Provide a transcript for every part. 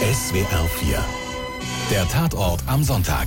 SWR 4. Der Tatort am Sonntag.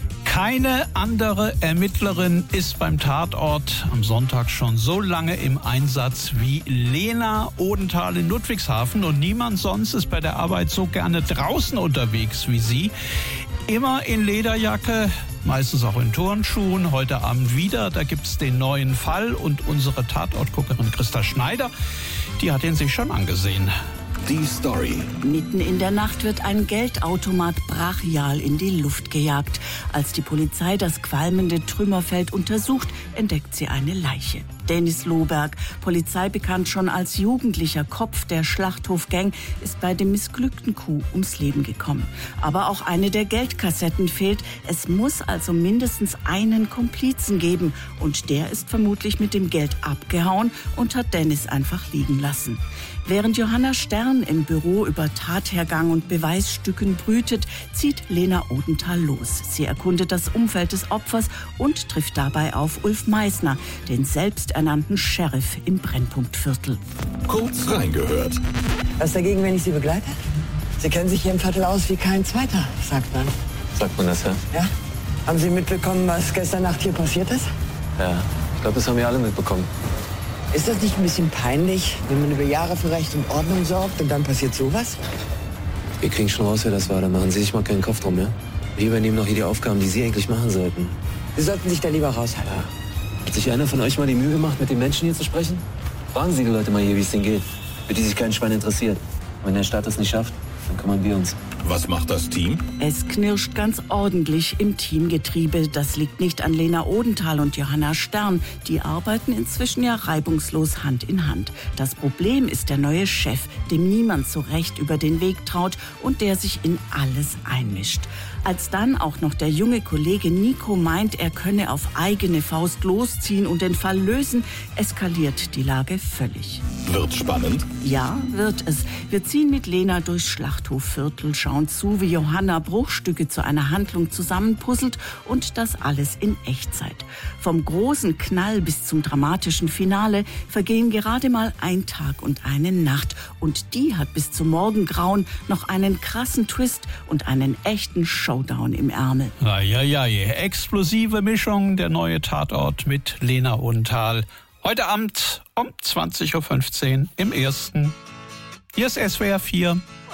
Keine andere Ermittlerin ist beim Tatort am Sonntag schon so lange im Einsatz wie Lena Odenthal in Ludwigshafen. Und niemand sonst ist bei der Arbeit so gerne draußen unterwegs wie sie. Immer in Lederjacke, meistens auch in Turnschuhen. Heute Abend wieder, da gibt's den neuen Fall. Und unsere Tatortguckerin Christa Schneider, die hat ihn sich schon angesehen. Die Story. Mitten in der Nacht wird ein Geldautomat brachial in die Luft gejagt. Als die Polizei das qualmende Trümmerfeld untersucht, entdeckt sie eine Leiche. Dennis Lohberg, polizeibekannt schon als jugendlicher Kopf der Schlachthof-Gang, ist bei dem missglückten Coup ums Leben gekommen. Aber auch eine der Geldkassetten fehlt. Es muss also mindestens einen Komplizen geben. Und der ist vermutlich mit dem Geld abgehauen und hat Dennis einfach liegen lassen. Während Johanna Stern im Büro über Tathergang und Beweisstücken brütet, zieht Lena Odenthal los. Sie erkundet das Umfeld des Opfers und trifft dabei auf Ulf Meissner, den selbsternannten Sheriff im Brennpunktviertel. Kurz reingehört. Was dagegen, wenn ich Sie begleite? Sie kennen sich hier im Viertel aus wie kein Zweiter, sagt man. Sagt man das, ja? Ja? Haben Sie mitbekommen, was gestern Nacht hier passiert ist? Ja, ich glaube, das haben wir alle mitbekommen. Ist das nicht ein bisschen peinlich, wenn man über Jahre für Recht und Ordnung sorgt und dann passiert sowas? Wir kriegen schon raus, wer das war. Da machen Sie sich mal keinen Kopf drum, ja? Wir übernehmen noch hier die Aufgaben, die Sie eigentlich machen sollten. Sie sollten sich da lieber raushalten. Ja. Hat sich einer von euch mal die Mühe gemacht, mit den Menschen hier zu sprechen? Fragen Sie die Leute mal hier, wie es denen geht. Für die sich kein Schwein interessiert. Und wenn der Staat das nicht schafft, dann kümmern wir uns. Was macht das Team? Es knirscht ganz ordentlich im Teamgetriebe. Das liegt nicht an Lena Odenthal und Johanna Stern. Die arbeiten inzwischen ja reibungslos Hand in Hand. Das Problem ist der neue Chef, dem niemand so recht über den Weg traut und der sich in alles einmischt. Als dann auch noch der junge Kollege Nico meint, er könne auf eigene Faust losziehen und den Fall lösen, eskaliert die Lage völlig. Wird spannend? Ja, wird es. Wir ziehen mit Lena durchs Schlachthofviertel, schauen zu, wie Johanna Bruchstücke zu einer Handlung zusammenpuzzelt und das alles in Echtzeit. Vom großen Knall bis zum dramatischen Finale vergehen gerade mal ein Tag und eine Nacht. Und die hat bis zum Morgengrauen noch einen krassen Twist und einen echten Showdown im Ärmel. Eieiei, explosive Mischung, der neue Tatort mit Lena Odenthal. Heute Abend um 20.15 Uhr im Ersten. Hier ist SWR 4.